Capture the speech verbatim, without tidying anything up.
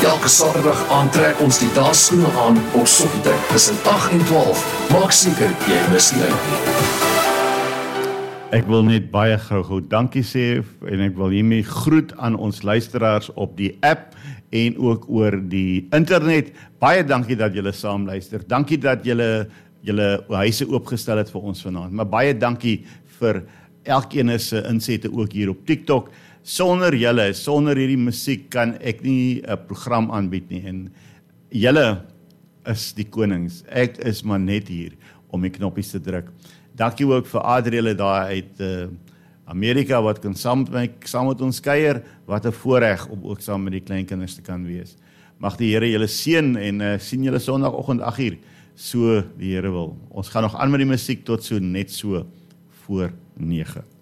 Elke Saterdag aantrek ons die dansskoene aan op Sondag tussen agt en twaalf. Maak seker jy mis nie uit nie. Ek wil net baie gou-gou dankie sê en ek wil hiermee groet aan ons luisteraars op die app en ook oor die internet. Baie dankie dat julle saam luister. Dankie dat julle julle huise oopgestel het vir ons vanaand. Maar baie dankie vir elkeen se insette ook hier op TikTok. Sonder julle, sonder hierdie musiek kan ek nie 'n program aanbied nie. En julle is die konings. Ek is maar net hier om die knoppies te druk. Dankie ook vir Adriele daar uit uh, Amerika wat kan saam met my saam met ons kuier. Wat 'n voorreg om ook saam met die kleinkinders te kan wees. Mag die Here julle seën en uh, sien julle Sondagoggend agt uur. So die Here wil. Ons gaan nog aan met die musiek tot so net so voor nege.